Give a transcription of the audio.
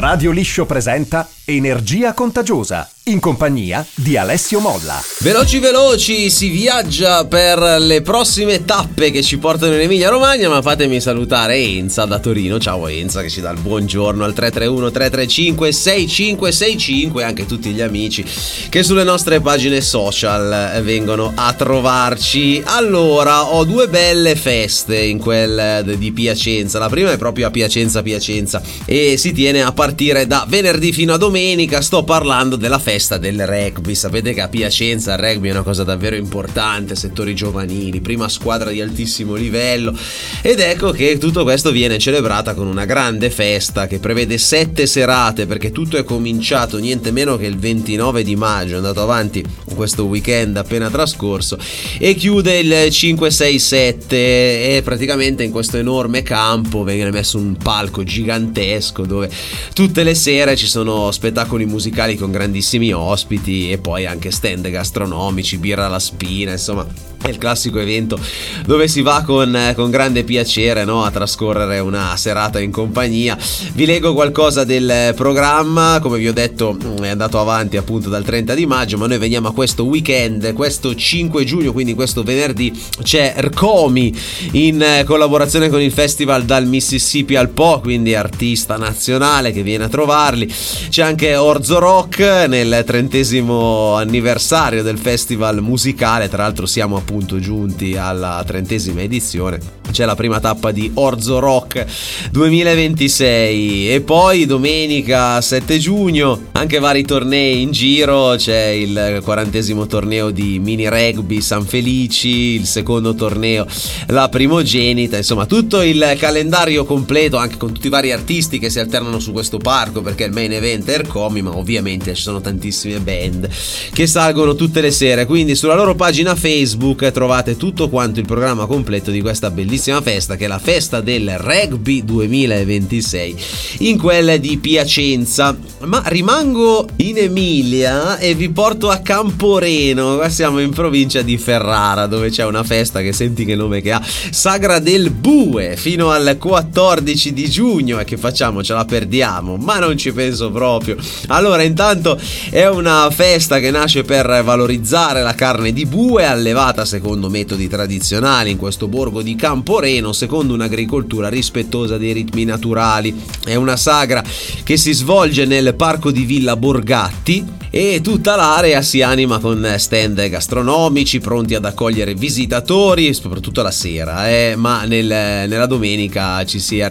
Radio Liscio presenta Energia Contagiosa, in compagnia di Alessio Molla. Veloci, si viaggia per le prossime tappe che ci portano in Emilia Romagna, ma fatemi salutare Enza da Torino. Ciao Enza, che ci dà il buongiorno al 331-335-6565 e anche tutti gli amici che sulle nostre pagine social vengono a trovarci. Allora, ho due belle feste in quel di Piacenza. La prima è proprio a Piacenza e si tiene a partire da venerdì fino a domenica. Sto parlando della festa del rugby. Sapete che a Piacenza il rugby è una cosa davvero importante, settori giovanili, prima squadra di altissimo livello, ed ecco che tutto questo viene celebrata con una grande festa che prevede 7 serate, perché tutto è cominciato niente meno che il 29 di maggio, è andato avanti questo weekend appena trascorso e chiude il 5, 6, 7 e praticamente in questo enorme campo viene messo un palco gigantesco dove tutte le sere ci sono spettacoli musicali con grandissimi ospiti e poi anche stand gastronomici, birra alla spina, insomma è il classico evento dove si va con grande piacere, no, a trascorrere una serata in compagnia. Vi leggo qualcosa del programma. Come vi ho detto è andato avanti appunto dal 30 di maggio, ma noi veniamo a questo weekend, questo 5 giugno, quindi questo venerdì c'è Rcomi in collaborazione con il festival Dal Mississippi al Po, quindi artista nazionale che viene a trovarli. C'è anche Orzo Rock nel 30° anniversario del festival musicale, tra l'altro siamo appunto giunti alla 30ª edizione. C'è la prima tappa di Orzo Rock 2026 e poi domenica 7 giugno anche vari tornei in giro. C'è il 40° torneo di mini rugby San Felici, il secondo torneo la Primogenita, insomma tutto il calendario completo anche con tutti i vari artisti che si alternano su questo parco, perché il main event è Rcomi, ma ovviamente ci sono tantissime band che salgono tutte le sere, quindi sulla loro pagina Facebook trovate tutto quanto il programma completo di questa bellissima festa che è la festa del rugby 2026 in quella di Piacenza. Ma rimango in Emilia e vi porto a Camporeno. Qua siamo in provincia di Ferrara, dove c'è una festa che senti che nome che ha, Sagra del Bue, fino al 14 di giugno. E che facciamo? Ce la perdiamo? Ma non ci penso proprio. Allora, intanto è una festa che nasce per valorizzare la carne di bue allevata secondo metodi tradizionali in questo borgo di Camporeno, secondo un'agricoltura rispettosa dei ritmi naturali. È una sagra che si svolge nel parco di Villa Borgatti e tutta l'area si anima con stand gastronomici pronti ad accogliere visitatori, soprattutto la sera, ma nella domenica ci si